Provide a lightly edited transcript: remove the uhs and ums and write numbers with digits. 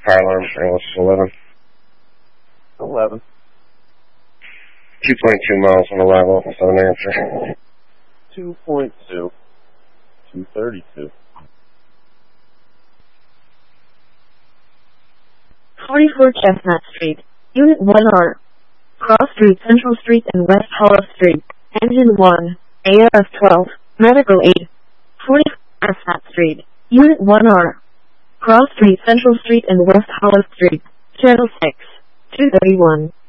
Fire alarm trail is 11. 11. 2.2 miles on arrival, so an answer. 2.2. 232. 44 Chestnut Street, Unit 1R. Cross Street, Central Street and West Hollow Street. Engine 1, ARF 12, Medical Aid. 40 Chestnut Street, Unit 1R. Cross Street, Central Street and West Hollow Street. Channel 6, 231.